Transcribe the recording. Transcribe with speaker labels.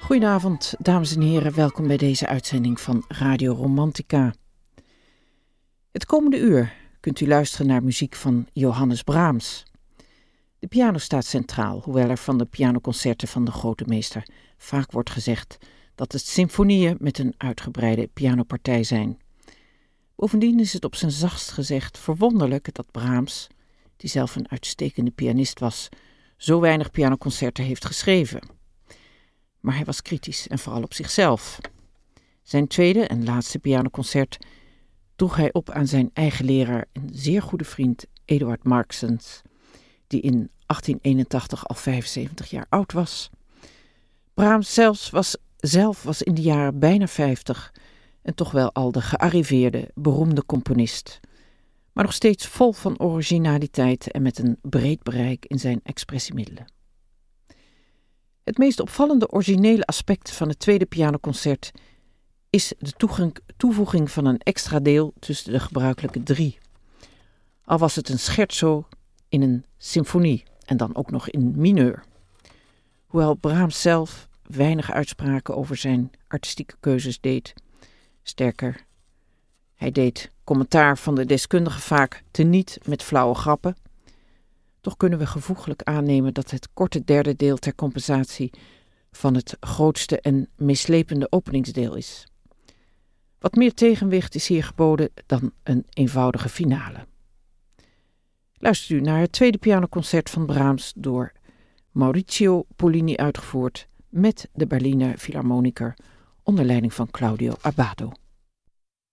Speaker 1: Goedenavond, dames en heren. Welkom bij deze uitzending van Radio Romantica. Het komende uur kunt u luisteren naar muziek van Johannes Brahms. De piano staat centraal, hoewel er van de pianoconcerten van de grote meester vaak wordt gezegd dat het symfonieën met een uitgebreide pianopartij zijn. Bovendien is het op zijn zachtst gezegd verwonderlijk dat Brahms, die zelf een uitstekende pianist was, zo weinig pianoconcerten heeft geschreven. Maar hij was kritisch en vooral op zichzelf. Zijn tweede en laatste pianoconcert droeg hij op aan zijn eigen leraar en zeer goede vriend Eduard Marxens, die in 1881 al 75 jaar oud was. Brahms zelf was in die jaren bijna 50 en toch wel al de gearriveerde, beroemde componist, maar nog steeds vol van originaliteit en met een breed bereik in zijn expressiemiddelen. Het meest opvallende originele aspect van het tweede pianoconcert is de toevoeging van een extra deel tussen de gebruikelijke 3. Al was het een scherzo in een symfonie en dan ook nog in mineur. Hoewel Brahms zelf weinig uitspraken over zijn artistieke keuzes deed. Sterker, hij deed commentaar van de deskundigen vaak teniet met flauwe grappen. Toch kunnen we gevoeglijk aannemen dat het korte derde deel ter compensatie van het grootste en meeslepende openingsdeel is. Wat meer tegenwicht is hier geboden dan een eenvoudige finale. Luistert u naar het tweede pianoconcert van Brahms door Maurizio Pollini uitgevoerd met de Berliner Philharmoniker onder leiding van Claudio Abbado.